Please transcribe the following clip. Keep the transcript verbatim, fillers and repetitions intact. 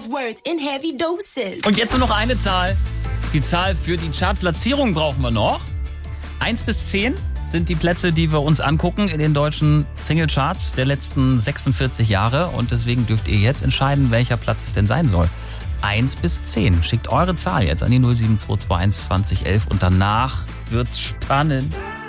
those words in heavy doses. Und jetzt nur noch eine Zahl. Die Zahl für die Chartplatzierung brauchen wir noch. Eins bis zehn sind die Plätze, die wir uns angucken in den deutschen Singlecharts der letzten sechsundvierzig Jahre. Und deswegen dürft ihr jetzt entscheiden, welcher Platz es denn sein soll. Eins bis zehn. Schickt eure Zahl jetzt an die null sieben zwei zwei eins zwanzig elf und danach wird's spannend.